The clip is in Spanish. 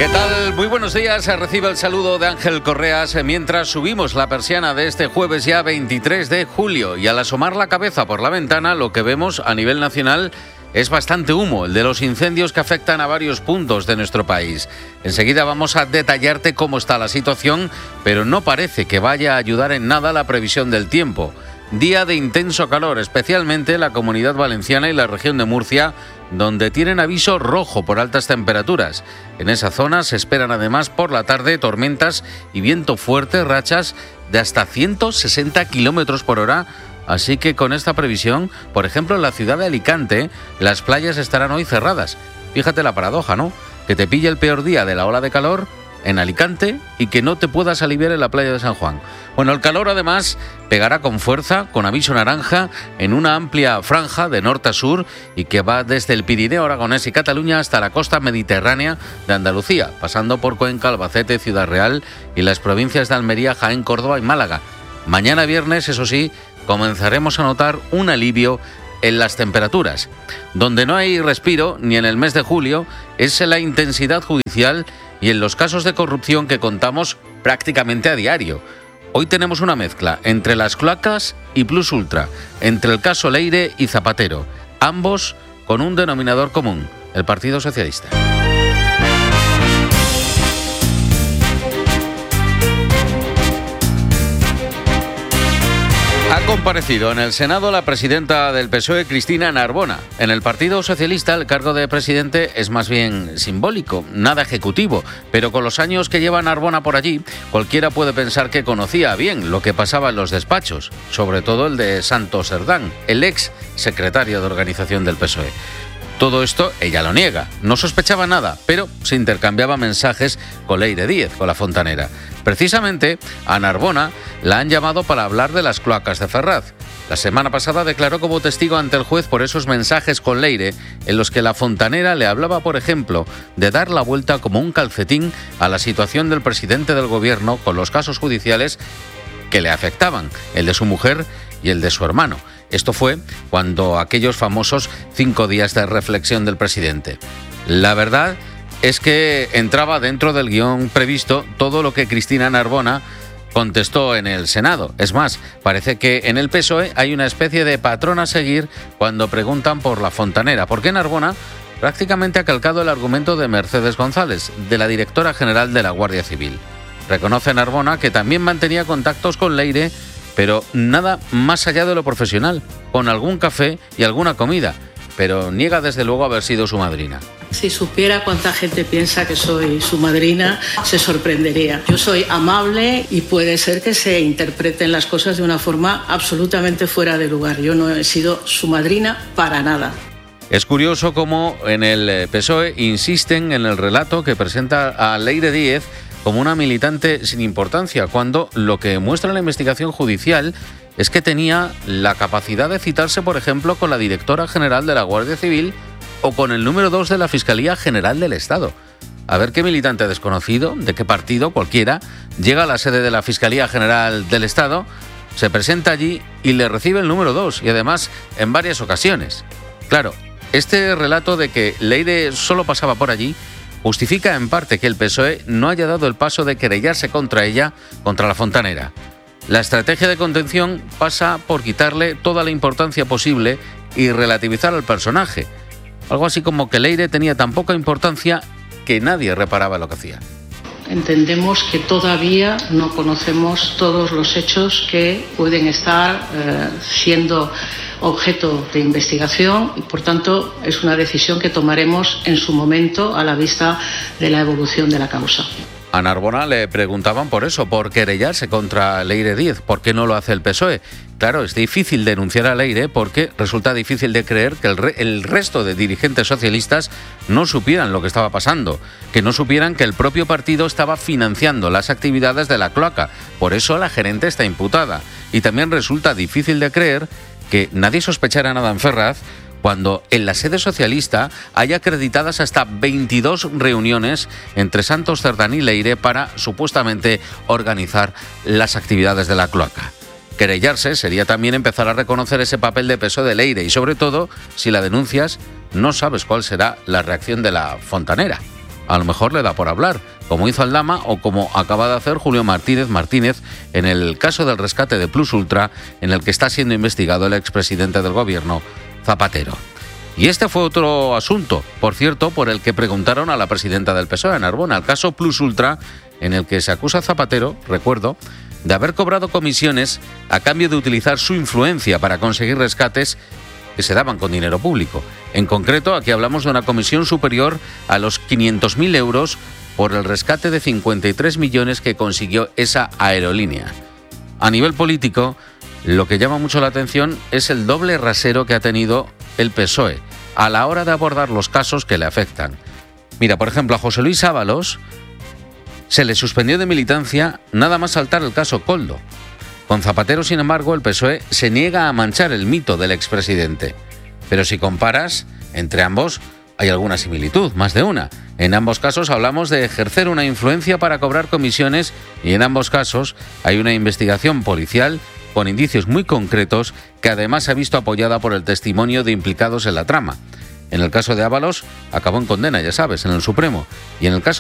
¿Qué tal? Muy buenos días. Recibe el saludo de Ángel Correas mientras subimos la persiana de este jueves ya 23 de julio. Y al asomar la cabeza por la ventana, lo que vemos a nivel nacional es bastante humo, el de los incendios que afectan a varios puntos de nuestro país. Enseguida vamos a detallarte cómo está la situación, pero no parece que vaya a ayudar en nada la previsión del tiempo. Día de intenso calor, especialmente la Comunidad Valenciana y la región de Murcia, donde tienen aviso rojo por altas temperaturas. En esa zona se esperan además por la tarde tormentas y viento fuerte, rachas de hasta 160 kilómetros por hora. Así que con esta previsión, por ejemplo, en la ciudad de Alicante, las playas estarán hoy cerradas. Fíjate la paradoja, ¿no? Que te pille el peor día de la ola de calor en Alicante y que no te puedas aliviar en la playa de San Juan. Bueno, el calor además pegará con fuerza, con aviso naranja, en una amplia franja de norte a sur y que va desde el Pirineo aragonés y Cataluña hasta la costa mediterránea de Andalucía, pasando por Cuenca, Albacete, Ciudad Real y las provincias de Almería, Jaén, Córdoba y Málaga. Mañana viernes, eso sí, comenzaremos a notar un alivio en las temperaturas. Donde no hay respiro, ni en el mes de julio, es en la intensidad judicial y en los casos de corrupción que contamos prácticamente a diario. Hoy tenemos una mezcla entre las cloacas y Plus Ultra, entre el caso Leire y Zapatero, ambos con un denominador común, el Partido Socialista. Ha comparecido en el Senado la presidenta del PSOE, Cristina Narbona. En el Partido Socialista el cargo de presidente es más bien simbólico, nada ejecutivo, pero con los años que lleva Narbona por allí, cualquiera puede pensar que conocía bien lo que pasaba en los despachos, sobre todo el de Santos Cerdán, el ex secretario de organización del PSOE. Todo esto ella lo niega, no sospechaba nada, pero se intercambiaba mensajes con Leire Díez, con la fontanera. Precisamente a Narbona la han llamado para hablar de las cloacas de Ferraz. La semana pasada declaró como testigo ante el juez por esos mensajes con Leire en los que la fontanera le hablaba, por ejemplo, de dar la vuelta como un calcetín a la situación del presidente del gobierno con los casos judiciales que le afectaban, el de su mujer y el de su hermano. Esto fue cuando aquellos famosos 5 días de reflexión del presidente. La verdad es que entraba dentro del guión previsto todo lo que Cristina Narbona contestó en el Senado. Es más, parece que en el PSOE hay una especie de patrón a seguir cuando preguntan por la fontanera, porque Narbona prácticamente ha calcado el argumento de Mercedes González, de la directora general de la Guardia Civil. Reconoce Narbona que también mantenía contactos con Leire, pero nada más allá de lo profesional, con algún café y alguna comida, pero niega desde luego haber sido su madrina. Si supiera cuánta gente piensa que soy su madrina, se sorprendería. Yo soy amable y puede ser que se interpreten las cosas de una forma absolutamente fuera de lugar. Yo no he sido su madrina para nada. Es curioso cómo en el PSOE insisten en el relato que presenta a Leire Díez como una militante sin importancia, cuando lo que muestra la investigación judicial es que tenía la capacidad de citarse, por ejemplo, con la directora general de la Guardia Civil o con el número 2 de la Fiscalía General del Estado. A ver qué militante desconocido, de qué partido, cualquiera, llega a la sede de la Fiscalía General del Estado, se presenta allí y le recibe el número 2, y además en varias ocasiones. Claro, este relato de que Leire solo pasaba por allí justifica en parte que el PSOE no haya dado el paso de querellarse contra ella, contra la fontanera. La estrategia de contención pasa por quitarle toda la importancia posible y relativizar al personaje. Algo así como que Leire tenía tan poca importancia que nadie reparaba lo que hacía. Entendemos que todavía no conocemos todos los hechos que pueden estar siendo objeto de investigación y, por tanto, es una decisión que tomaremos en su momento a la vista de la evolución de la causa. A Narbona le preguntaban por eso, por querellarse contra Leire Díez. ¿Por qué no lo hace el PSOE? Claro, es difícil denunciar a Leire porque resulta difícil de creer que el resto de dirigentes socialistas no supieran lo que estaba pasando, que no supieran que el propio partido estaba financiando las actividades de la cloaca. Por eso la gerente está imputada. Y también resulta difícil de creer que nadie sospechara nada en Ferraz cuando en la sede socialista hay acreditadas hasta 22 reuniones entre Santos Cerdán y Leire para supuestamente organizar las actividades de la cloaca. Querellarse sería también empezar a reconocer ese papel de peso de Leire y, sobre todo, si la denuncias, no sabes cuál será la reacción de la fontanera. a lo mejor le da por hablar, como hizo Aldama o como acaba de hacer Julio Martínez en el caso del rescate de Plus Ultra, en el que está siendo investigado el expresidente del gobierno, Zapatero. Y este fue otro asunto, por cierto, por el que preguntaron a la presidenta del PSOE, a Narbona, el caso Plus Ultra, en el que se acusa a Zapatero, recuerdo, de haber cobrado comisiones a cambio de utilizar su influencia para conseguir rescates que se daban con dinero público. En concreto, aquí hablamos de una comisión superior a los 500.000 euros por el rescate de 53 millones que consiguió esa aerolínea. A nivel político, lo que llama mucho la atención es el doble rasero que ha tenido el PSOE a la hora de abordar los casos que le afectan. Mira, por ejemplo, a José Luis Ábalos se le suspendió de militancia nada más saltar el caso Koldo. Con Zapatero, sin embargo, el PSOE se niega a manchar el mito del expresidente. Pero si comparas, entre ambos hay alguna similitud, más de una. En ambos casos hablamos de ejercer una influencia para cobrar comisiones y en ambos casos hay una investigación policial con indicios muy concretos que además se ha visto apoyada por el testimonio de implicados en la trama. En el caso de Ábalos acabó en condena, ya sabes, en el Supremo. Y en el caso